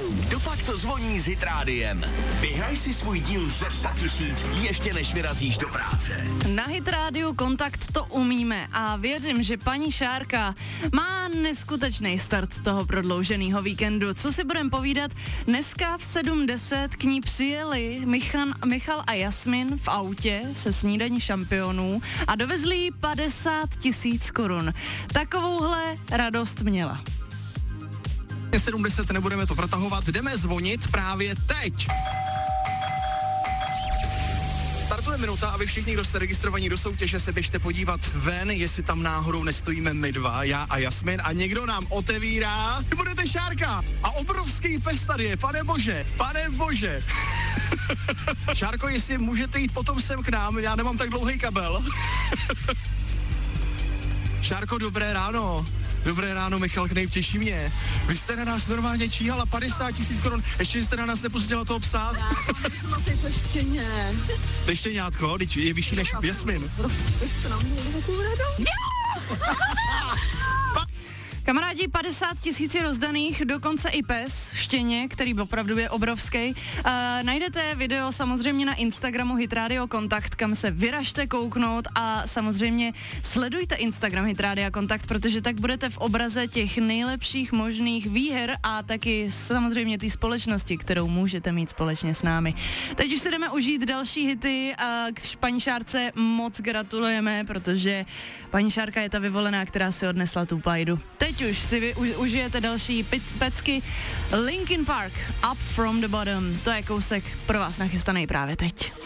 Kdopak to zvoní s Hit Rádiem. Vyhraj si svůj díl ze 100 000 ještě než vyrazíš do práce. Na Hit Rádiu Kontakt to umíme a věřím, že paní Šárka má neskutečný start toho prodlouženého víkendu. Co si budeme povídat? Dneska v 7:10 k ní přijeli Michal a Jasmin v autě se snídaní šampionů a dovezli jí 50 000 korun. Takovouhle radost měla. 7:10 nebudeme to protahovat, jdeme zvonit právě teď. Startuje minuta a vy všichni, kdo jste registrovaní do soutěže, se běžte podívat ven, jestli tam náhodou nestojíme my dva, já a Jasmin, a někdo nám otevírá. Vy budete Šárka a obrovský pes tady je, pane bože. Šárko, jestli můžete jít potom sem k nám, já nemám tak dlouhý kabel. Šárko, dobré ráno. Dobré ráno, Michal Knejp, těší mě. Vy jste na nás normálně číhala 50 000 korun, ještě jste na nás nepustila toho psa. No ty to štěně. To štěňátko, je vyšší než Jasmin. Vy jste nám měli takovou radost. Kamarádi, 50 000 je rozdaných, dokonce i pes, štěně, který opravdu je obrovský. Najdete video samozřejmě na Instagramu Hit Radio Kontakt, kam se vyražte kouknout a samozřejmě sledujte Instagram Hit Radio Kontakt, protože tak budete v obraze těch nejlepších možných výher a taky samozřejmě té společnosti, kterou můžete mít společně s námi. Teď už si jdeme užít další hity a k paní Šárce moc gratulujeme, protože paní Šárka je ta vyvolená, která si odnesla tu pajdu. Teď už si vy užijete další pecky. Linkin Park, Up from the Bottom. To je kousek pro vás nachystaný právě teď.